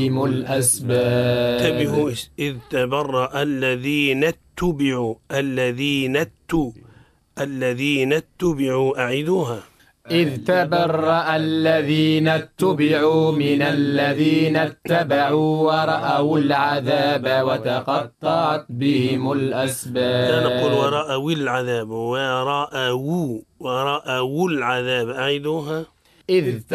الأسباب. انتبهوا، إذ تبرأ الذين اتبعوا أعيدوها. إذ تبرأ الذين اتبعوا من الذين اتبعوا ورأوا العذاب وتقطعت بهم الأسباب. لا نقول ورأوا العذاب، ورأوا العذاب، أعيدوها. إذ